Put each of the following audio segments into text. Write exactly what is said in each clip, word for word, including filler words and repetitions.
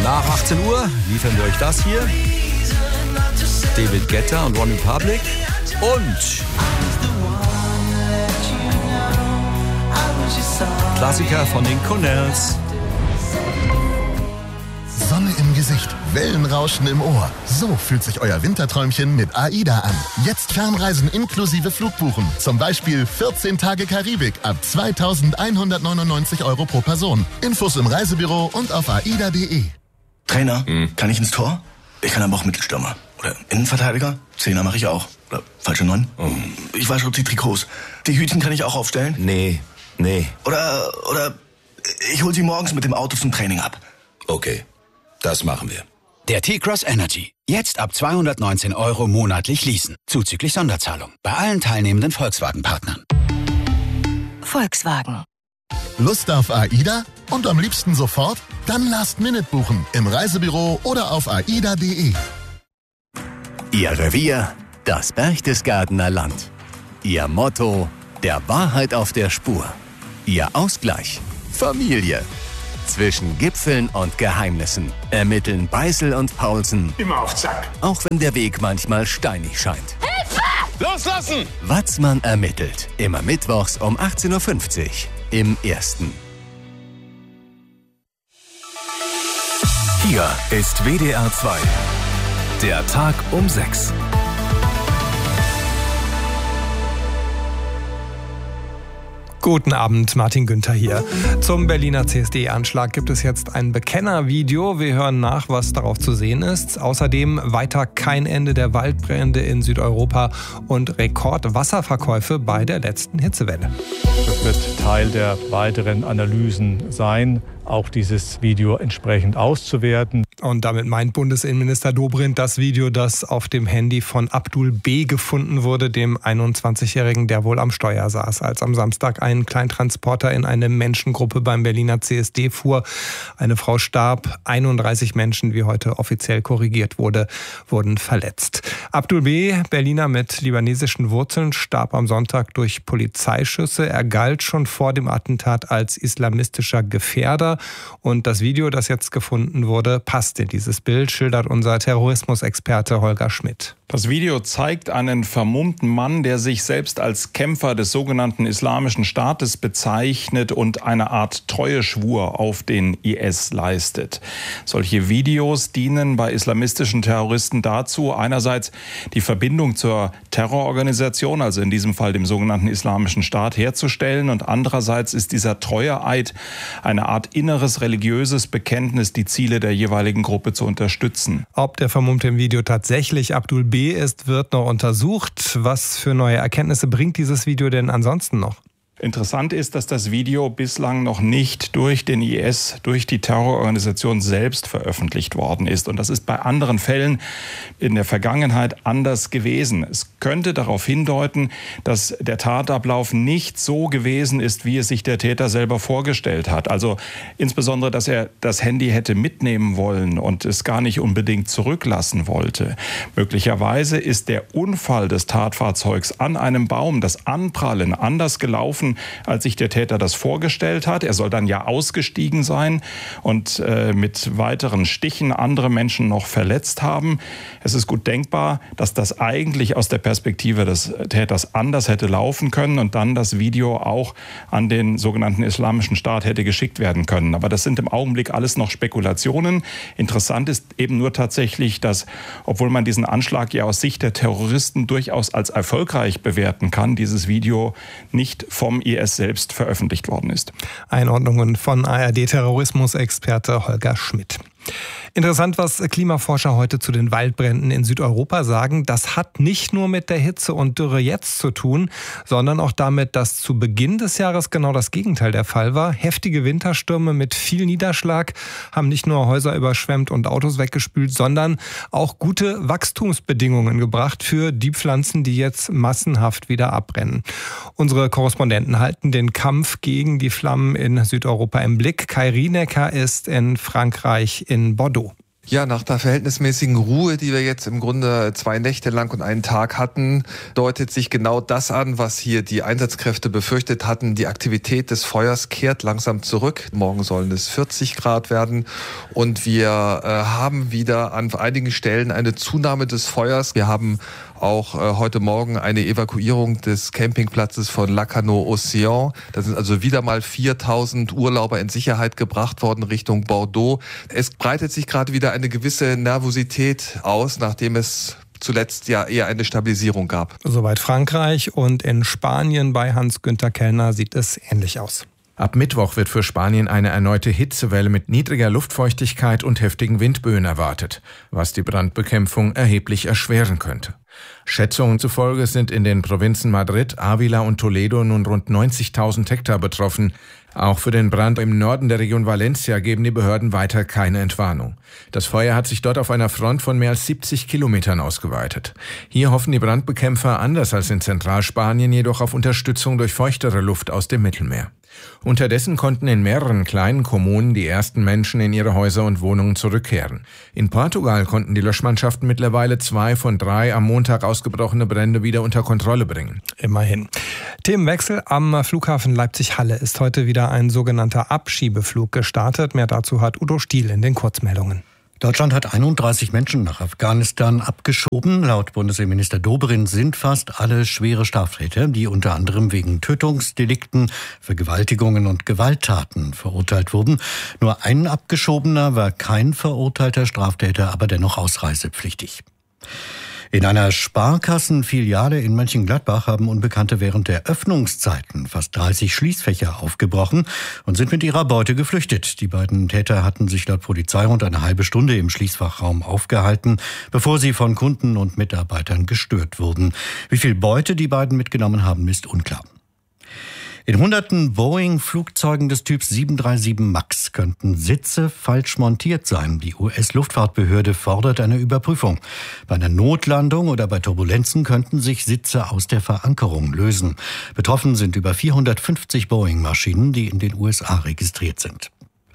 Nach achtzehn Uhr liefern wir euch das hier. David Guetta und One Republic. Und Klassiker von den Cornells. Sonne im Gesicht, Wellenrauschen im Ohr. So fühlt sich euer Winterträumchen mit AIDA an. Jetzt Fernreisen inklusive Flugbuchen. Zum Beispiel vierzehn Tage Karibik ab zweitausendeinhundertneunundneunzig Euro pro Person. Infos im Reisebüro und auf aida punkt de. Trainer, hm. kann ich ins Tor? Ich kann aber auch Mittelstürmer. Oder Innenverteidiger? Zehner mache ich auch. Oder falsche Neun? Oh. Ich wasche auch die Trikots. Die Hütchen kann ich auch aufstellen? Nee, nee. Oder, oder ich hol sie morgens mit dem Auto zum Training ab. Okay, das machen wir. Der T-Cross Energy. Jetzt ab zweihundertneunzehn Euro monatlich leasen. Zuzüglich Sonderzahlung. Bei allen teilnehmenden Volkswagen-Partnern. Volkswagen. Lust auf AIDA? Und am liebsten sofort? Dann Last Minute buchen. Im Reisebüro oder auf aida punkt de. Ihr Revier, das Berchtesgadener Land. Ihr Motto, der Wahrheit auf der Spur. Ihr Ausgleich, Familie. Zwischen Gipfeln und Geheimnissen ermitteln Beißel und Paulsen. Immer auf Zack. Auch wenn der Weg manchmal steinig scheint. Hilfe! Loslassen! Watzmann ermittelt. Immer mittwochs um achtzehn Uhr fünfzig im Ersten. Hier ist W D R zwei. Der Tag um sechs. Guten Abend, Martin Günther hier. Zum Berliner C S D-Anschlag gibt es jetzt ein Bekennervideo. Wir hören nach, was darauf zu sehen ist. Außerdem weiter kein Ende der Waldbrände in Südeuropa und Rekordwasserverkäufe bei der letzten Hitzewelle. Das wird Teil der weiteren Analysen sein, auch dieses Video entsprechend auszuwerten. Und damit meint Bundesinnenminister Dobrindt das Video, das auf dem Handy von Abdul B. gefunden wurde, dem einundzwanzigjährigen, der wohl am Steuer saß, als am Samstag ein Kleintransporter in eine Menschengruppe beim Berliner C S D fuhr. Eine Frau starb, einunddreißig Menschen, wie heute offiziell korrigiert wurde, wurden verletzt. Abdul B., Berliner mit libanesischen Wurzeln, starb am Sonntag durch Polizeischüsse. Er galt schon vor dem Attentat als islamistischer Gefährder. Und das Video, das jetzt gefunden wurde, passt in dieses Bild, schildert unser Terrorismusexperte Holger Schmidt. Das Video zeigt einen vermummten Mann, der sich selbst als Kämpfer des sogenannten Islamischen Staates bezeichnet und eine Art Treueschwur auf den I S leistet. Solche Videos dienen bei islamistischen Terroristen dazu, einerseits die Verbindung zur Terrororganisation, also in diesem Fall dem sogenannten Islamischen Staat, herzustellen, und andererseits ist dieser Treueeid eine Art inneres religiöses Bekenntnis, die Ziele der jeweiligen Gruppe zu unterstützen. Ob der Vermummte im Video tatsächlich Abdul B. ist, wird noch untersucht. Was für neue Erkenntnisse bringt dieses Video denn ansonsten noch? Interessant ist, dass das Video bislang noch nicht durch den I S, durch die Terrororganisation selbst veröffentlicht worden ist. Und das ist bei anderen Fällen in der Vergangenheit anders gewesen. Es könnte darauf hindeuten, dass der Tatablauf nicht so gewesen ist, wie es sich der Täter selber vorgestellt hat. Also insbesondere, dass er das Handy hätte mitnehmen wollen und es gar nicht unbedingt zurücklassen wollte. Möglicherweise ist der Unfall des Tatfahrzeugs an einem Baum, das Anprallen, anders gelaufen, als sich der Täter das vorgestellt hat. Er soll dann ja ausgestiegen sein und äh, mit weiteren Stichen andere Menschen noch verletzt haben. Es ist gut denkbar, dass das eigentlich aus der Perspektive des Täters anders hätte laufen können und dann das Video auch an den sogenannten Islamischen Staat hätte geschickt werden können. Aber das sind im Augenblick alles noch Spekulationen. Interessant ist eben nur tatsächlich, dass, obwohl man diesen Anschlag ja aus Sicht der Terroristen durchaus als erfolgreich bewerten kann, dieses Video nicht vom I S selbst veröffentlicht worden ist. Einordnungen von A R D-Terrorismusexperte Holger Schmidt. Interessant, was Klimaforscher heute zu den Waldbränden in Südeuropa sagen. Das hat nicht nur mit der Hitze und Dürre jetzt zu tun, sondern auch damit, dass zu Beginn des Jahres genau das Gegenteil der Fall war. Heftige Winterstürme mit viel Niederschlag haben nicht nur Häuser überschwemmt und Autos weggespült, sondern auch gute Wachstumsbedingungen gebracht für die Pflanzen, die jetzt massenhaft wieder abbrennen. Unsere Korrespondenten halten den Kampf gegen die Flammen in Südeuropa im Blick. Kai Rienecker ist in Frankreich in Bordeaux. Ja, nach der verhältnismäßigen Ruhe, die wir jetzt im Grunde zwei Nächte lang und einen Tag hatten, deutet sich genau das an, was hier die Einsatzkräfte befürchtet hatten. Die Aktivität des Feuers kehrt langsam zurück. Morgen sollen es vierzig Grad werden und wir äh, haben wieder an einigen Stellen eine Zunahme des Feuers. Wir haben auch äh, heute Morgen eine Evakuierung des Campingplatzes von Lacanau-Océan. Da sind also wieder mal viertausend Urlauber in Sicherheit gebracht worden Richtung Bordeaux. Es breitet sich gerade wieder eine gewisse Nervosität aus, nachdem es zuletzt ja eher eine Stabilisierung gab. Soweit Frankreich, und in Spanien bei Hans-Günther Kellner sieht es ähnlich aus. Ab Mittwoch wird für Spanien eine erneute Hitzewelle mit niedriger Luftfeuchtigkeit und heftigen Windböen erwartet, was die Brandbekämpfung erheblich erschweren könnte. Schätzungen zufolge sind in den Provinzen Madrid, Ávila und Toledo nun rund neunzigtausend Hektar betroffen. Auch für den Brand im Norden der Region Valencia geben die Behörden weiter keine Entwarnung. Das Feuer hat sich dort auf einer Front von mehr als siebzig Kilometern ausgeweitet. Hier hoffen die Brandbekämpfer anders als in Zentralspanien jedoch auf Unterstützung durch feuchtere Luft aus dem Mittelmeer. Unterdessen konnten in mehreren kleinen Kommunen die ersten Menschen in ihre Häuser und Wohnungen zurückkehren. In Portugal konnten die Löschmannschaften mittlerweile zwei von drei am Montag ausgebrochene Brände wieder unter Kontrolle bringen. Immerhin. Themenwechsel. Am Flughafen Leipzig-Halle ist heute wieder ein sogenannter Abschiebeflug gestartet. Mehr dazu hat Udo Stiel in den Kurzmeldungen. Deutschland hat einunddreißig Menschen nach Afghanistan abgeschoben. Laut Bundesinnenminister Dobrindt sind fast alle schwere Straftäter, die unter anderem wegen Tötungsdelikten, Vergewaltigungen und Gewalttaten verurteilt wurden. Nur ein Abgeschobener war kein verurteilter Straftäter, aber dennoch ausreisepflichtig. In einer Sparkassenfiliale in Mönchengladbach haben Unbekannte während der Öffnungszeiten fast dreißig Schließfächer aufgebrochen und sind mit ihrer Beute geflüchtet. Die beiden Täter hatten sich laut Polizei rund eine halbe Stunde im Schließfachraum aufgehalten, bevor sie von Kunden und Mitarbeitern gestört wurden. Wie viel Beute die beiden mitgenommen haben, ist unklar. In hunderten Boeing-Flugzeugen des Typs sieben drei sieben Max könnten Sitze falsch montiert sein. Die U S-Luftfahrtbehörde fordert eine Überprüfung. Bei einer Notlandung oder bei Turbulenzen könnten sich Sitze aus der Verankerung lösen. Betroffen sind über vierhundertfünfzig Boeing-Maschinen, die in den U S A registriert sind.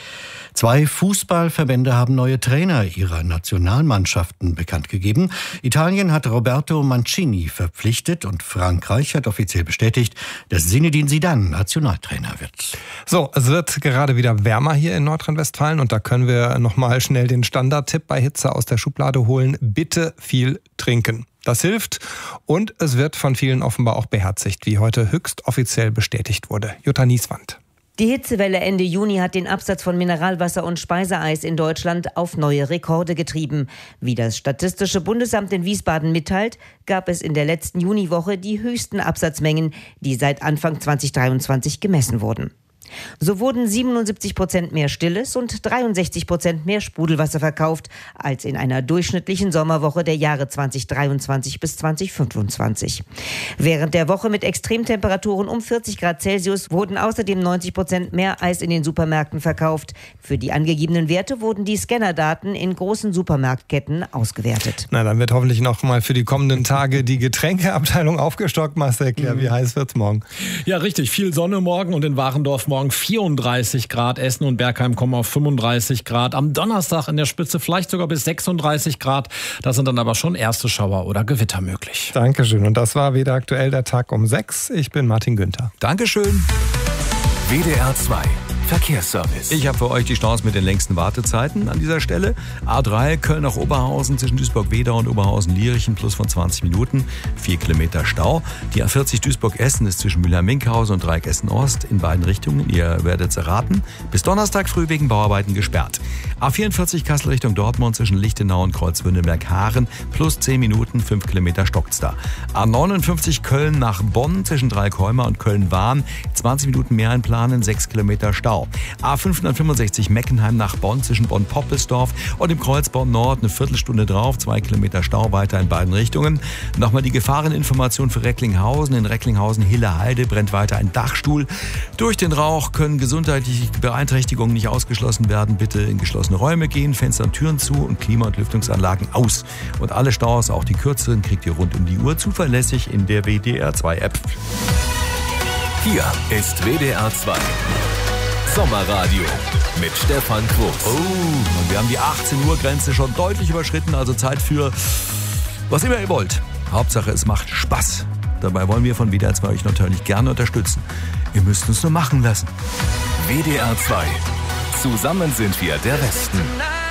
Zwei Fußballverbände haben neue Trainer ihrer Nationalmannschaften bekannt gegeben. Italien hat Roberto Mancini verpflichtet und Frankreich hat offiziell bestätigt, dass Zinedine Zidane Nationaltrainer wird. So, es wird gerade wieder wärmer hier in Nordrhein-Westfalen und da können wir nochmal schnell den Standardtipp bei Hitze aus der Schublade holen. Bitte viel trinken. Das hilft und es wird von vielen offenbar auch beherzigt, wie heute höchst offiziell bestätigt wurde. Jutta Nieswand. Die Hitzewelle Ende Juni hat den Absatz von Mineralwasser und Speiseeis in Deutschland auf neue Rekorde getrieben. Wie das Statistische Bundesamt in Wiesbaden mitteilt, gab es in der letzten Juniwoche die höchsten Absatzmengen, die seit Anfang zweitausenddreiundzwanzig gemessen wurden. So wurden siebenundsiebzig Prozent mehr Stilles und dreiundsechzig Prozent mehr Sprudelwasser verkauft als in einer durchschnittlichen Sommerwoche der Jahre zweitausenddreiundzwanzig bis zweitausendfünfundzwanzig. Während der Woche mit Extremtemperaturen um vierzig Grad Celsius wurden außerdem neunzig Prozent mehr Eis in den Supermärkten verkauft. Für die angegebenen Werte wurden die Scannerdaten in großen Supermarktketten ausgewertet. Na, dann wird hoffentlich noch mal für die kommenden Tage die Getränkeabteilung aufgestockt. Marcel, erklär, wie heiß wird's morgen? Ja, richtig. Viel Sonne morgen und in Warendorf morgen vierunddreißig Grad, Essen und Bergheim kommen auf fünfunddreißig Grad. Am Donnerstag in der Spitze vielleicht sogar bis sechsunddreißig Grad. Da sind dann aber schon erste Schauer oder Gewitter möglich. Dankeschön. Und das war wieder aktuell der Tag um sechs. Ich bin Martin Günther. Dankeschön. W D R zwei Verkehrsservice. Ich habe für euch die Chance mit den längsten Wartezeiten an dieser Stelle. A drei Köln nach Oberhausen zwischen Duisburg-Wedau und Oberhausen-Lierchen plus von zwanzig Minuten, vier Kilometer Stau. Die A vierzig Duisburg-Essen ist zwischen Mülheim-Minkhausen und Dreieck Essen-Ost in beiden Richtungen. Ihr werdet es erraten. Bis Donnerstag früh wegen Bauarbeiten gesperrt. A vierundvierzig Kassel Richtung Dortmund zwischen Lichtenau und Kreuzwündelberg-Haaren plus zehn Minuten, fünf Kilometer stockt's da. A neunundfünfzig Köln nach Bonn zwischen Dreieck-Heuma und Köln-Wahn, zwanzig Minuten mehr einplanen, sechs Kilometer Stau. A fünfhundertfünfundsechzig Meckenheim nach Bonn zwischen Bonn-Poppelsdorf und im Kreuz Bonn-Nord eine Viertelstunde drauf, zwei Kilometer Stau weiter in beiden Richtungen. Nochmal die Gefahreninformation für Recklinghausen. In Recklinghausen-Hille-Heide brennt weiter ein Dachstuhl. Durch den Rauch können gesundheitliche Beeinträchtigungen nicht ausgeschlossen werden. Bitte in geschlossene Räume gehen, Fenster und Türen zu und Klima- und Lüftungsanlagen aus. Und alle Staus, auch die kürzeren, kriegt ihr rund um die Uhr zuverlässig in der W D R zwei App. Hier ist W D R zwei Sommerradio mit Stefan Quos. Oh, und wir haben die achtzehn Uhr Grenze schon deutlich überschritten, also Zeit für was immer ihr wollt. Hauptsache, es macht Spaß. Dabei wollen wir von W D R zwei euch natürlich gerne unterstützen. Ihr müsst uns nur machen lassen. W D R zwei. Zusammen sind wir der Westen.